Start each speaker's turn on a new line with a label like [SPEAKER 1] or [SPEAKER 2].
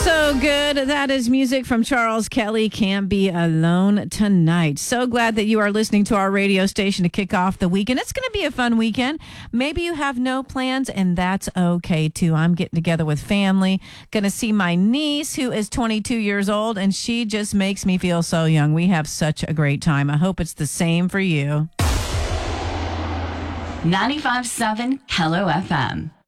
[SPEAKER 1] So good. That is music from Charles Kelly, Can't Be Alone Tonight. So glad that you are listening to our radio station to kick off the weekend. It's going to be a fun weekend. Maybe you have no plans, and that's okay too. I'm getting together with family, going to see my niece who is 22 years old, and she just makes me feel so young. We have such a great time. I hope it's the same for you.
[SPEAKER 2] 95.7 Hello FM.